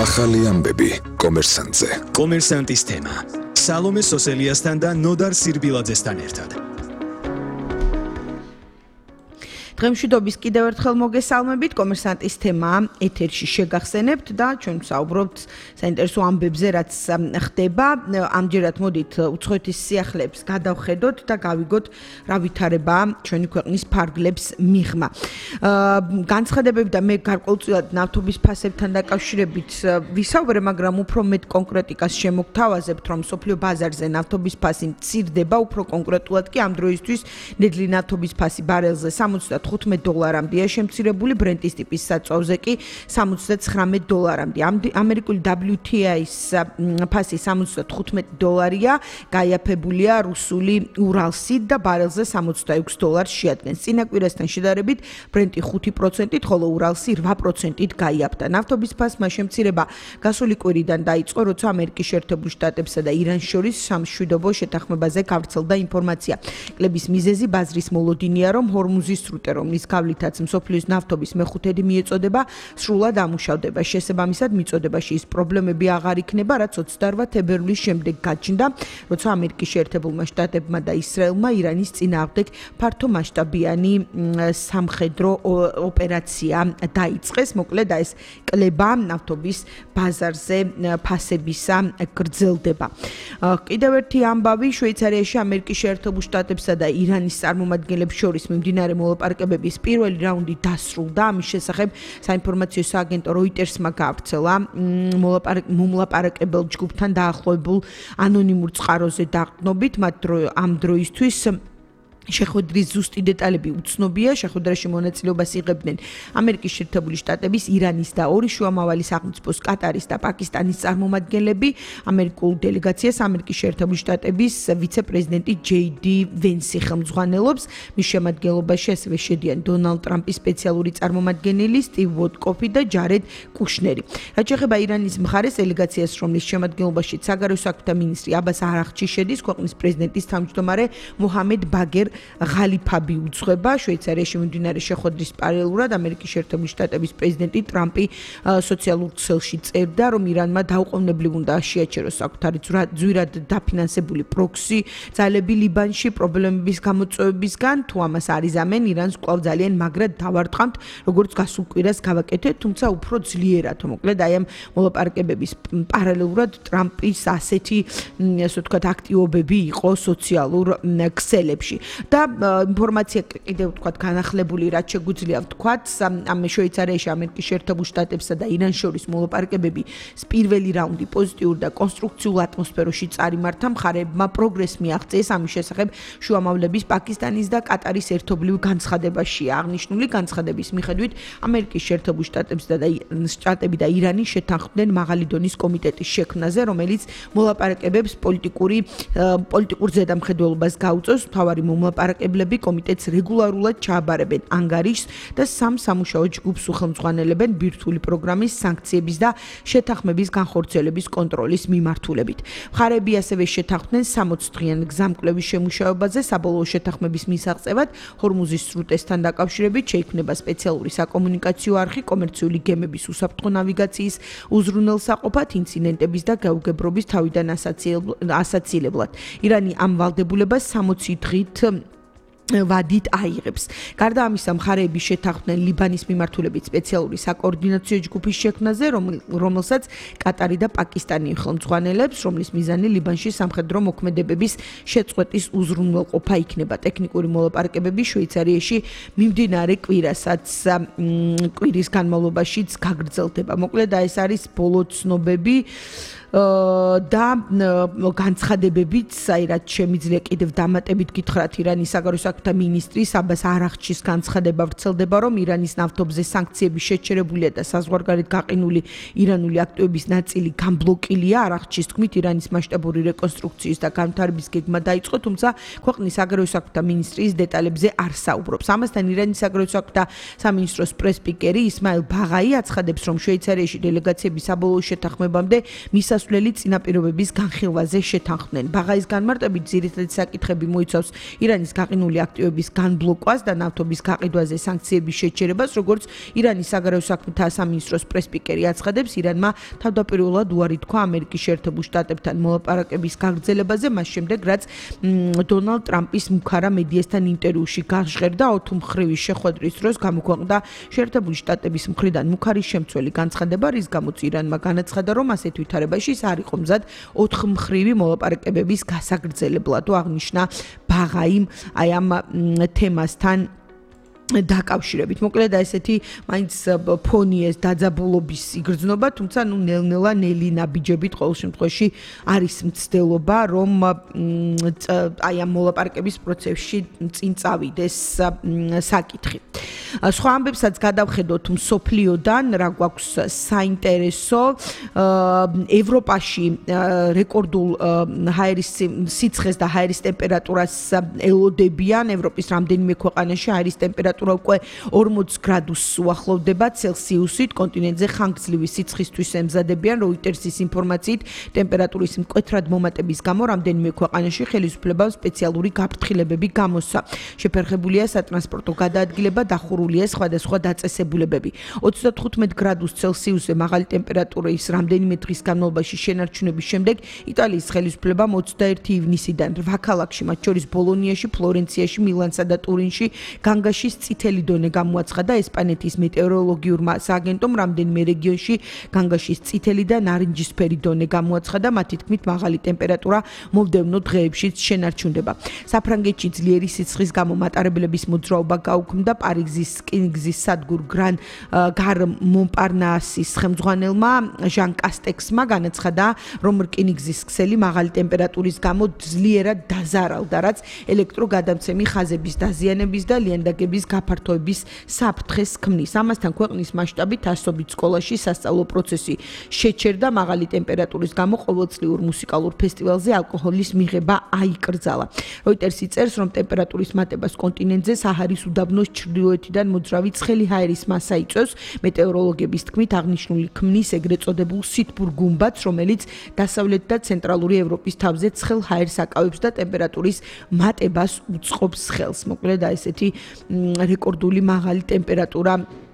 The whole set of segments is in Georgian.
ახალი ამბები კომერსანტზე. კომერსანტის თემა. სალომე სოსელიასთან და ნოდარ სირბილაძესთან ერთად. დღემშვიდობის კიდევ ერთხელ მოგესალმებით, კომერსანტის თემა ეთერში შეგახსენებთ და ჩვენ ვსაუბრობთ საინტერესო ამბებზე, რაც ხდება. ამჯერად მოდით უცხოეთის სიახლეებს გადავხედოთ და გავიგოთ რა ვითარებაა ჩვენი ქვეყნის ფარგლებს მიღმა. განცხადებები და მე გარკვეულწილად ნავთობის ფასებთან დაკავშირებით ვისაუბრე, მაგრამ უფრო მეტ კონკრეტიკას შემოგთავაზებთ, რომ სოფლიო ბაზარზე ნავთობის ფასი მცირდება, უფრო კონკრეტულად კი ამ დროისთვის ნედლი ნავთობის ფასი ბარელზე $15-მდე შემცირებული, ბრენტის ტიპის საწვავზე კი $79-მდე. ამერიკული WTI-ის ფასი $75 გაიაფებულია რუსული ურალსით და ბარელზე $66 შეადგენს. წინა კვირასთან შედარებით ბრენტი 5%-ით, ხოლო ურალსი 8%-ით გაიაფთა. ნავთობის ფასმა შემცირება გასული კვირიდან დაიწყო, როცა ამერიკის შეერთებულ შტატებსა და ირანს შორის სამშვიდობო შეთანხმებაზე გავრცელდა ინფორმაცია. კლების მიზეზი ბაზრის მოლოდინია, რომ ჰორმუზის სრუტე, რომლის გავლითაც მსოფლიოს ნავთობის მეხუთედი მიეწოდება, სრულად ამუშავდება. შესაბამისად, მიწოდებაში ის პრობლემები აღარ იქნება, რაც 28 თებერვლის შემდეგ გაჩნდა, როცა ამერიკის შეერთებულმა შტატებმა და ისრაელმა ირანის წინააღმდეგ ფართომასშტაბიანი სამხედრო ოპერაცია დაიწყეს. მოკლედ, ეს კლება ნავთობის ბაზარზე ფასებისა გრძელდება. კიდევ ერთი ამბავი, შვეიცარიაში ამერიკის შეერთებულ შტატებსა და ირანის წარმომადგენლებს შორის მიმდინარე მოლაპარაკებების პირველი რაუნდი დასრულდა. ამის შესახებ საინფორმაციო სააგენტო Reuters-მა გავრცელა მომლაპარაკებელ ჯგუფთან დაახლოებულ ანონიმურ წყაროზე დაყრდნობით, ამ დროისთვის შეხვედრის ზუსტი დეტალები უცნობია. შეხვედრაში მონაწილეობას იღებდნენ ამერიკის შეერთებული შტატების, ირანის და ორი შუამავალი სახელმწიფოს კატარის და პაკისტანის წარმომადგენლები. ამერიკულ დელეგაციას ამერიკის შეერთებული შტატების ვიცე-პრეზიდენტი JD Vance ხელმძღვანელობს. მის შემადგენლობაში ასევე შედიან დონალდ ტრამპის სპეციალური წარმომადგენელი სტივ ვოტკოფი და ჯარედ კუშნერი. რაც შეეხება ირანის მხარეს, დელეგაციას, რომლის შემადგენლობაშიც საგარეო საქმეთა მინისტრი აბას არაღჩი შედის, ქვეყნის პრეზიდენტის თავმჯდომარე მოჰამედ ბაგერ ღალიფაბი უძღვება. შვეიცარიაში მიმდინარე შეხვედრის პარალელურად ამერიკის შეერთებული შტატების პრეზიდენტი ტრამპი სოციალურ ქსელში წერდა, რომ ირანმა დაუყოვნებლივ უნდა შეაჩეროს საკუთარი ძვირად დაფინანსებული პროქსი ძალები ლიბანში პრობლემების გამოწვევებისგან. თუ ამას არ იზამენ, ირანს კვლავ ძალიან მაგრად დავარტყამთ, როგორც გასულ კვირას გავაკეთეთ, თუმცა უფრო ძლიერად. მოკლედ, აი ამ მოლაპარაკებების პარალელურად ტრამპის ასეთი, ასე ვთქვათ, აქტივობები იყო სოციალურ ქსელებში. და ინფორმაცია კიდევ ვთქვათ განახლებული, რაც შეგვიძლია ვთქვათ, ამ შვეიცარიაში ამერიკის შეერთებულ შტატებსა და ირანს შორის მოლაპარაკებები პირველი რაუნდი პოზიტიურ და კონსტრუქციულ ატმოსფეროში წარიმართა. მხარეებმა პროგრესს მიაღწიეს. ამის შესახებ შუამავლების, პაკისტანის და კატარის ერთობლივ განცხადებაშია აღნიშნული. განცხადების მიხედვით ამერიკის შეერთებულ შტატები და ირანი შეთანხმდნენ მაღალი დონის კომიტეტის შექმნაზე, რომელიც მოლაპარაკებებს პოლიტიკურ ზედამხედველობას გაუწევს. მთავარი მომლაპარაკებლები კომიტეტს რეგულარულად ჩააბარებენ ანგარიშს და სამუშაო ჯგუფს უხელმძღვანელებენ ბირთვული პროგრამის, სანქციების და შეთანხმების განხორციელების კონტროლის მიმართულებით. მხარეები ასევე შეთანხმდნენ 60 დღიან გზამკვლევის შემუშავებაზე. საბოლოო შეთანხმების მისაღწევად ჰორმუზის სრუტესთან დაკავშირებით შეიქმნება სპეციალური საკომუნიკაციო არხი კომერციული გემების უსაფრთხო ნავიგაციის უზრუნველსაყოფად, ინციდენტების და გაუგებრობის თავიდან ასაცილებლად. ირანი ამ ვალდებულებას 60 დღით ვადით აიღებს. გარდა ამისა, მხარეები შეთანხმდნენ ლიბანის მიმართულებით სპეციალური საკოორდინაციო ჯგუფის შექმნაზე, რომელსაც კატარი და პაკისტანი ხელმძღვანელებს, რომლის მიზანი ლიბანში სამხედრო მოქმედებების შეწყვეტის უზრუნველყოფა იქნება. ტექნიკური მოლაპარაკებები შვეიცარიაში მიმდინარე კვირის განმავლობაშიც გაგრძელდება. მოკლედ, ეს არის ბოლო ცნობები და განცხადებებიც, რაც შემიძლია კიდევ დამატებით გითხრათ, ირანის საგარეო საქმეთა მინისტრის აბას არაღჩის განცხადება ვრცელდება, რომ ირანის ნავთობზე სანქციები შეჩერებულია და საზღვარგარეთ გაყინული ირანული აქტივების ნაწილი გამბლოკილია. არაღჩის თქმით, ირანის მასშტაბური რეკონსტრუქციის და განვითარების გეგმა დაიწყო, თუმცა ქვეყნის საგარეო საქმეთა მინისტრის დეტალებზე არ საუბრობს. ამასთან ირანის საგარეო საქმეთა სამინისტროს პრეს-სპიკერი ისმაილ ბაღაი აცხადებს, რომ შვეიცარიაში დელეგაციების საბოლოო შეთანხმებამდე მისასვლელი შესასვლელი წინაპირობების განხილვაზე შეთანხმდნენ. ბაღაის განმარტებით ძირითადი საკითხები მოიცავს ირანის გაყინული აქტივების განბლოკვას და ნავთობის გაყიდვაზე სანქციების შეჩერებას, როგორც ირანის საგარეო საქმეთა სამინისტროს პრესპიკერი აცხადებს, ირანმა თავდაპირველად უარი თქვა ამერიკის შეერთებულ შტატებთან მოლაპარაკების გაგრძელებაზე, მას შემდეგ, რაც დონალდ ტრამპის მუქარა მედიასთან ინტერვიუში გაჟღერდა 4 მხრივი შეხვედრის დროს გამოქვეყნდა შეერთებული შტატების მხრიდან მუქარის შემცველი განცხადება, რის გამოც ირანმა განაცხადა, რომ ასეთ ვითარებაში ის არ იყო მზად 4 მხრივი მოლაპარაკებების გასაგრძელებლად. აღნიშნა ბაღაიმ აი ამ თემასთან დაკავშირებით. მოკლედ ესეთი მაინც ფონი ეს დაძაბულობის იგრძნობა, თუმცა ნელ-ნელა ნელი ნაბიჯებით ყოველ შემთხვევაში არის მცდელობა, რომ აი ამ მოლაპარაკების პროცესში წინ წავიდეს საკითხი. სხვა ამბებსაც გადავხედოთ მსოფლიოდან, რა გვაქვს საინტერესო. ევროპაში რეკორდულ ჰაერის სიცხეს და ჰაერის ტემპერატურას ელოდებიან. ევროპის რამდენიმე ქვეყანაში ჰაერის ტემპერატურა უკვე 40 გრადუსს უახლოვდება ცელსიუსით. კონტინენტზე ხანგრძლივი სიცხისთვის ემზადებიან. როიტერსის ინფორმაციით, ტემპერატურის მკვეთრად მომატების გამო რამდენიმე ქვეყანაში ხელისუფლებამ სპეციალური გაფრთხილებები გამოსცა. შეფერხებულია სატრანსპორტო გადაადგილება, დახურულია სხვადასხვა დაწესებულებები. 35 გრადუს ცელსიუსზე მაღალი ტემპერატურის რამდენიმე დღის განმავლობაში შენარჩუნების შემდეგ იტალიის ხელისუფლებამ 21 ივნისიდან 8 ქალაქში, მათ შორის ბოლონიაში, ფლორენციაში, მილანსა და ტურინში განგაშის წითელი დონე გამოაცხადა. ესპანეთის მეტეოროლოგიურმა სააგენტომ რამდენიმე რეგიონში განგაშის წითელი და ნარინჯისფერი დონე გამოაცხადა. მათი თქმით, მაღალი ტემპერატურა მომდევნო დღეებშიც შენარჩუნდება. საფრანგეთში ძლიერი სიცხის გამო მატარებლების მოძრაობა გაუქმდა. პარიზის რკინიგზის სადგურ გარ მონპარნასის ხელმძღვანელმა ჟან კასტექსმა განაცხადა, რომ რკინიგზის ქსელი მაღალი ტემპერატურის გამო ძლიერად დაზარავდა, რაც ელექტროგადამცემი ხაზების დაზიანების და ლიანდაგების გაფართოების საფრთხეს ქმნის. ამასთან ქვეყნის მასშტაბით ასობით სკოლაში სასწავლო პროცესი შეჩერდა. მაღალი ტემპერატურის გამო ყოველწლიურ მუსიკალურ ფესტივალზე ალკოჰოლის მიღება აიკრძალა. როიტერსი წერს, რომ ტემპერატურის მატებას კონტინენტზე საჰარის უდაბნოს ჩრდილოეთიდან მოძრავი ცხელი ჰაერის მასა იწვევს. მეტეოროლოგების თქმით, აღნიშნული ქმნის ეგრეთ წოდებულ სითბურ გუმბათს, რომელიც დასავლეთ და ცენტრალური ევროპის თავზე ცხელ ჰაერს აკავებს და ტემპერატურის მატებას უწყობს ხელს. მოკლედ ესეთი რეკორდული მაღალი ტემპერატურა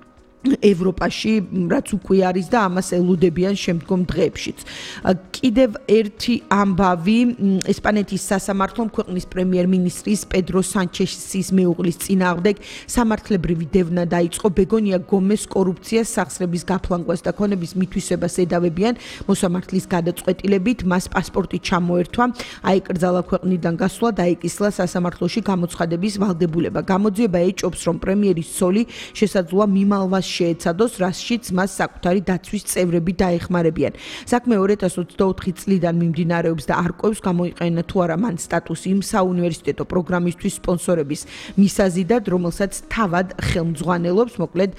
ევროპაში, რაც უკვე არის და ამას ელოდებიან შემდგომ დღეებშიც. კიდევ ერთი ამბავი, ესპანეთის სასამართლომ ქვეყნის პრემიერ-მინისტრის პედრო სანჩესის მეუღლის წინააღმდეგ სამართლებრივი დევნა დაიწყო. ბეგონია გომეს კორუფციას, სახსრების გაფლანგვას და ქონების მითვისებას ედავებიან. მოსამართლის გადაწყვეტილებით მას პასპორტი ჩამოერთვა, აიკრძალა ქვეყნიდან გასვლა, დაიკისრა სასამართლოში გამოცხადების ვალდებულება. გამოძიება ეჭობს, რომ პრემიერის ცოლი შესაძლოა მიმალვას შეეცადოს, რაშიც მას საკუთარი დაცვის წევრები დაეხმარებიან. საქმე 2024 წლიდან მიმდინარეობს და არ ყვევს გამოიყენა თუ არა მან სტატუსი იმ საუნივერსიტეტო პროგრამისთვის სპონსორების მისაზიდად, რომელსაც თავად ხელმძღვანელობს. მოკლედ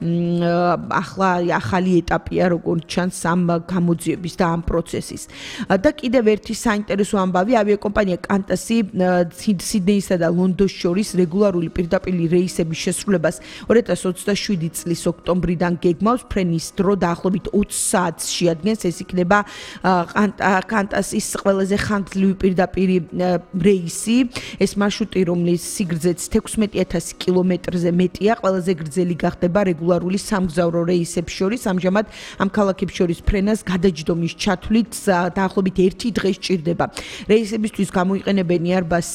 ახლა ახალი ეტაპია, როგორც ჩანს ამ გამოძიების და ამ პროცესის. და კიდევ ერთი საინტერესო ამბავი, ავიაკომპანია კანტასი სიდნეისა და ლონდონის შორის რეგულარული პირდაპირ რეისების შესრულებას 2027 წლის ოქტომბრიდან გეგმავს. ფრენის დრო დაახლოებით 20 საათს შეადგენს. ეს იქნება კანტასის ყველაზე ხანგრძლივი პირდაპირ რეისი. ეს მარშრუტი, რომლის სიგრძეც 16000 კილომეტრზე მეტია, ყველაზე გრძელი გახდება რეგულარული სამგზავრო რეისებს შორის. ამჟამად ამ ქალაქებს შორის ფრენას გადაჯდომის ჩათვლით დაახლოებით 1 დღე სჭირდება. რეისებისთვის გამოიყენებენ Airbus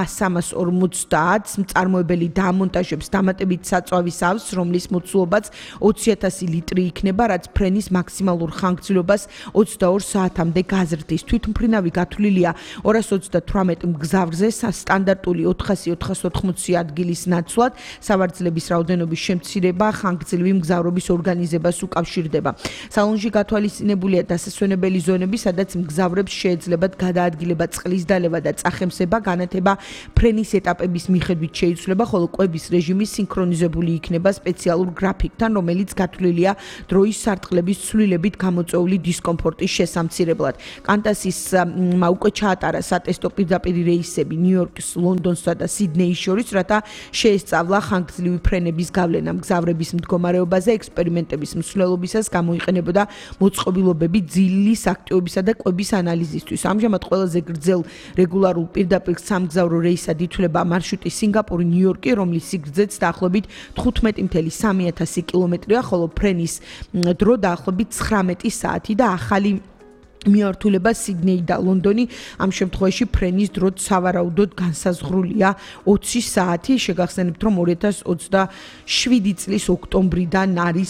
A350-ს, მწარმოებელი დაამონტაჟებს დამატებით საწვავის ავზს, რომლის მოცულობაც 20,000 ლიტრი იქნება, რაც ფრენის მაქსიმალურ ხანგრძლივობას 22 საათამდე გაზრდის. თვითმფრინავი გათვლილია 228 მგზავრზე სტანდარტული 400-480 ადგილის ნაცვლად. სავარძლების რაოდენობის შემცირება ხანგრძლივი მგზავრობის ორგანიზებას უკავშირდება. სალონში გათვალისწინებულია დასასვენებელი ზონები, სადაც მგზავრებს შეეძლებათ გადაადგილება, წყლის დალევა და წახემსება. განათება ფრენის ეტაპების მიხედვით შეიცვლება, ხოლო კვების რეჟიმი სინქრონიზებული იქნება სპეციალურ გრაფიკით. ფაქტთან, რომელიც გათვლილია დროის სარტყლების ცვლილებით გამოწვეული დისკომფორტის შესამცირებლად. კანტასისმა უკვე ჩაატარა სატესტო პირდაპირი რეისები ნიუ-იორკს, ლონდონსა და სიდნეის შორის, რათა შეესწავლა ხანგრძლივი ფრენების გავლენა მგზავრების მდგომარეობაზე. ექსპერიმენტების მსვლელობისას გამოიყენებოდა მოწყობილობები ძილის აქტივობისა და კვების ანალიზისთვის. ამჟამად ყველაზე გრძელ რეგულარულ პირდაპირ სამგზავრო რეისად ითვლება მარშრუტი სინგაპური ნიუ-იორკი, რომლის სიგრძეც დაახლოებით 15,3000 კილომეტრია, ხოლო ფრენის დრო დაახლოებით 19 საათი და ახალი მიმართულება სიდნეი და ლონდონი ამ შემთხვევაში ფრენის დროც სავარაუდოდ განსაზღვრულია 20 საათი. შეგახსენებთ, რომ 2027 წლის ოქტომბრიდან არის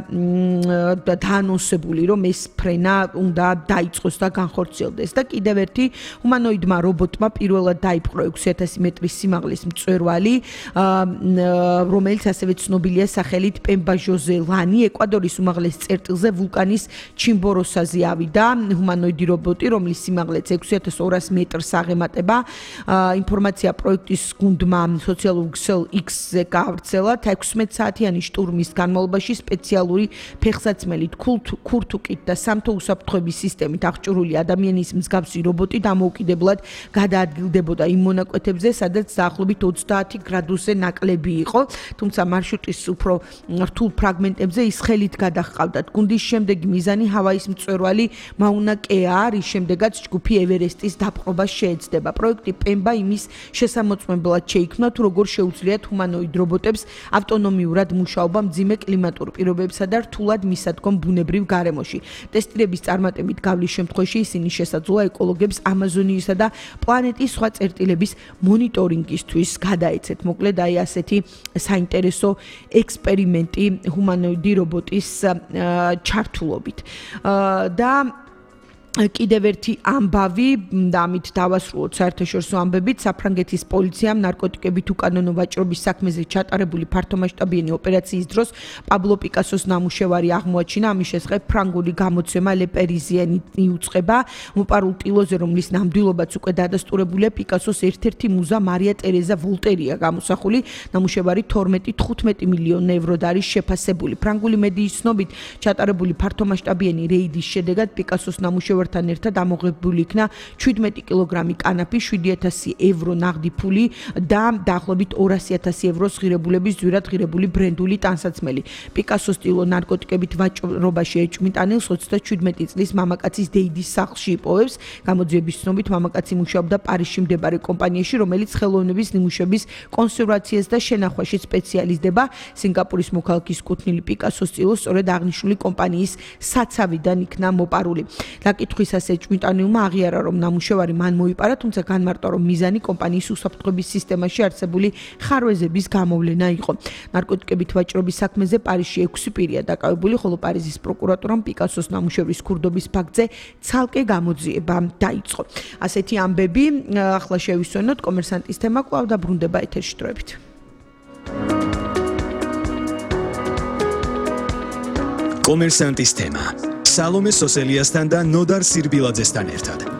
დაანონსებული, რომ ეს ფრენა უნდა დაიწყოს და განხორციელდეს. და კიდევ ერთი ჰუმანოიდმა რობოტმა პირველად დაიპყრო 6000 მეტრის სიმაღლის მწვერვალი, რომელიც ასევე ცნობილია სახელით პემბა ჟოზე ლანი, ეკვადორის უმაღლეს წერტილზე ვულკანის ჩიმბოროსაზე ავიდა. ჰუმანოიდი რობოტი, რომლის სიმაღლეც 6200 მეტრს აღემატება. ინფორმაცია პროექტის გუნდმა სოციალურ ქსელ X-ზე გაავრცელა. 16 საათიანი შტურმის განმავლობაში სპეციალური ფეხსაცმელით, ქურთუკით და სამთო უსაფრთხოების სისტემით აღჭურვილი ადამიანის მსგავსი რობოტი დამოუკიდებლად გადაადგილდებოდა იმ მონაკვეთებზე, სადაც დაახლოებით 30 გრადუსზე ნაკლები იყო. თუმცა მარშრუტის უფრო რთულ ფრაგმენტებზე ის ხელით გადაჰყავდათ. გუნდის შემდეგი მიზანი ჰავაის მწვერვალი მაუნა კეა, რის შემდეგაც ჯგუფი ევერესტის დაპყრობას შეეცდება. პროექტი პემბა იმის შესამოწმებლად შეიქმნა, თუ როგორ შეუძლიათ ჰუმანოიდ რობოტებს ავტონომიურად მუშაობა მძიმე კლიმატურ პირობებსა და რთულად მისადგომ ბუნებრივ გარემოში. ტესტირების წარმატებით გავლის შემთხვევაში ისინი შესაძლოა ეკოლოგებს ამაზონიისა და პლანეტის სხვა წერტილების მონიტორინგისთვის გადაეცეთ. მოკლედ აი ასეთი საინტერესო ექსპერიმენტი ჰუმანოიდი რობოტის ჩართულობით. და კიდევ ერთი ამბავი და ამით დავასრულოთ საერთაშორისო ამბებით. საფრანგეთის პოლიციამ ნარკოტიკებით უკანონო ვაჭრობის საქმეზე ჩატარებული ფართომასშტაბიანი ოპერაციის დროს პაბლო პიკასოს ნამუშევარი აღმოაჩინა. ამის შესახებ ფრანგული გამოცემა Le Parisien იუწყება. მოპარულ ტილოზე, რომლის ნამდვილობაც უკვე დადასტურებულია, პიკასოს ერთ-ერთი მუზა მარია ტერეზა ვოლტერია გამოსახული. ნამუშევარი 12-15 მილიონ ევროდ არის შეფასებული. ფრანგული მედიის ცნობით, ჩატარებული ფართომასშტაბიანი რეიდის შედეგად პიკასოს ნამუშევარი თან ერთად ამოღებული იქნა 17 კილოგრამი კანაფი, 7000 евро ნაღდი ფული და დაახლოებით 200,000 ევროს ღირებულების ძვირად ღირებული ბრენდული ტანსაცმელი. პიკასოს ტილო ნარკოტიკებით ვაჭრობაში ეჭვმიტანილს 37 წლის მამაკაცის დეიდის სახლში იპოვებს. გამოძიების ცნობით, მამაკაცი მუშაობდა პარიზში მდებარე კომპანიაში, რომელიც ხელოვნების ნიმუშების კონსერვაციას და შენახვაში სპეციალიზდება. სინგაპურის მოქალაქის კუთვნილი პიკასოს ტილო სწორედ აღნიშნული კომპანიის საცავიდან იქნა მოპარული. თვისას ეჭვმიტანილმა აღიარა, რომ ნამუშევარი მან მოიპარა, თუმცა განმარტა, რომ მიზანი კომპანიის უსაფრთხოების სისტემაში არსებული ხარვეზების გამოვლენა იყო. ნარკოტიკებით ვაჭრობის საქმეზე პარიზში 6 პირია დაკავებული, ხოლო პარიზის პროკურატურამ პიკასოს ნამუშევრის ქურდობის ფაქტზე ცალკე გამოძიება დაიწყო. ასეთი ამბები, ახლა შევისვენოთ კომერსანტის თემა, კვლავ დაბრუნდება ეთერში დროებით. კომერსანტის თემა სალომე სოსელიასთან და ნოდარ სირბილაძესთან ერთად.